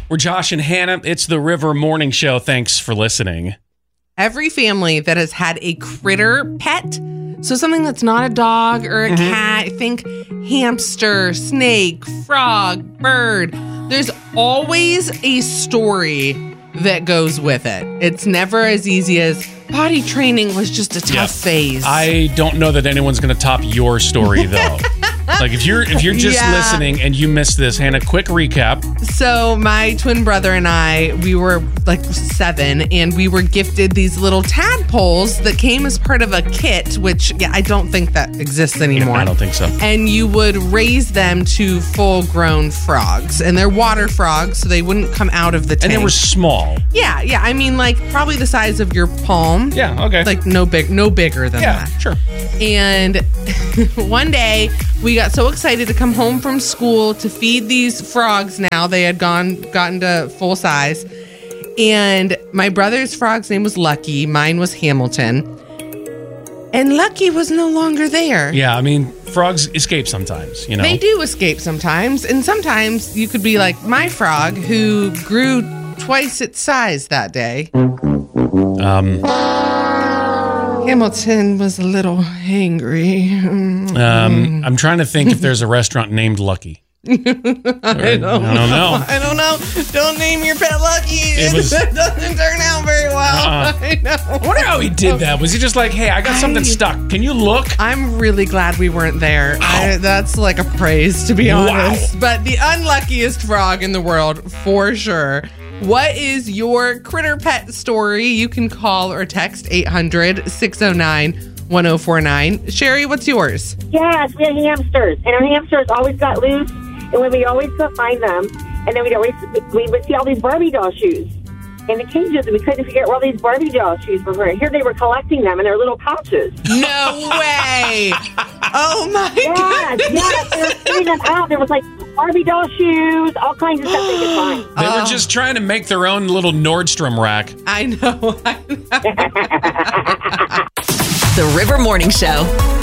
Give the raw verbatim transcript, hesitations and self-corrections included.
We're Josh and Hannah. It's the River Morning Show. Thanks for listening. Every family that has had a critter pet, so something that's not a dog or a mm-hmm. cat, think hamster, snake, frog, bird, there's always a story that goes with it. It's never as easy as potty training was just a tough yep. phase. I don't know that anyone's going to top your story, though. Like, if you're if you're just yeah. listening and you missed this, Hannah, quick recap. So my twin brother and I, we were like seven, and we were gifted these little tadpoles that came as part of a kit, which yeah, I don't think that exists anymore. Yeah, I don't think so. And you would raise them to full-grown frogs, and they're water frogs, so they wouldn't come out of the tank. And they were small. Yeah, yeah. I mean, like probably the size of your palm. Yeah, okay. Like no big, no bigger than yeah, that. Yeah, sure. And one day we got so excited to come home from school to feed these frogs. Now they had gone gotten to full size, and my brother's frog's name was Lucky. Mine was Hamilton, and Lucky was no longer there. Yeah, I mean, frogs escape sometimes. You know, they do escape sometimes, and sometimes you could be like my frog, who grew twice its size that day. Um. Hamilton was a little hangry. Um, I'm trying to think if there's a restaurant named Lucky. I, don't I don't know. I don't know. Don't name your pet Lucky. It was, that doesn't turn out very well. Uh-uh. I know. I wonder how he did that. Was he just like, hey, I got something I, stuck. Can you look? I'm really glad we weren't there. I, that's like a praise, to be honest. Wow. But the unluckiest frog in the world, for sure. What is your critter pet story? You can call or text eight hundred, six oh nine, one oh four nine. Sherry, what's yours? Yes, we had hamsters, and our hamsters always got loose, and when we always could find them, and then we'd always we would see all these Barbie doll shoes in the cages, and we couldn't figure out where all these Barbie doll shoes were. Here they were collecting them in their little pouches. No way! Oh my god! Yes, yes, they were putting them out. There was like Barbie doll shoes, all kinds of stuff they could find. They oh. were just trying to make their own little Nordstrom rack. I know. I know. The River Morning Show.